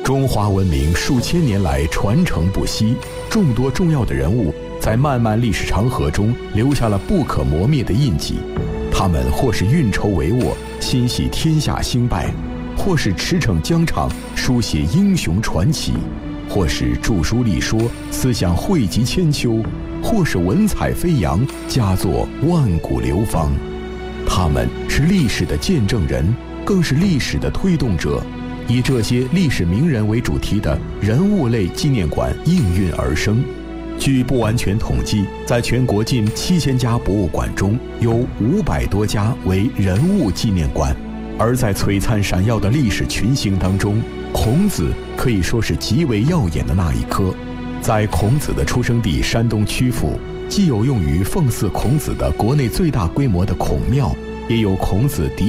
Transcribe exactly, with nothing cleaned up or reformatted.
中华文明数千年来传承不息，众多重要的人物在漫漫历史长河中留下了不可磨灭的印记。他们或是运筹帷幄，心系天下兴败，或是驰骋疆场，书写英雄传奇，或是著书立说，思想汇集千秋，或是文采飞扬，佳作万古流芳。他们是历史的见证人，更是历史的推动者。以这些历史名人为主题的人物类纪念馆应运而生。据不完全统计，在全国近七千家博物馆中，有五百多家为人物纪念馆。而在璀璨闪耀的历史群星当中，孔子可以说是极为耀眼的那一颗。在孔子的出生地山东曲阜，既有用于奉祀孔子的国内最大规模的孔庙，也有孔子嫡